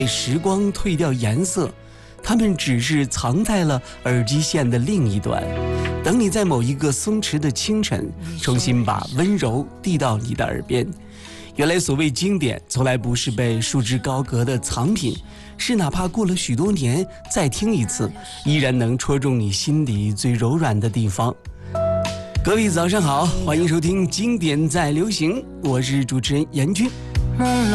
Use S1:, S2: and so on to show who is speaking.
S1: 时光褪掉颜色，它们只是藏在了耳机线的另一端，等你在某一个松弛的清晨，重新把温柔递到你的耳边。原来所谓经典，从来不是被束之高阁的藏品，是哪怕过了许多年再听一次，依然能戳中你心底最柔软的地方。各位早上好，欢迎收听经典在流行，我是主持人严军。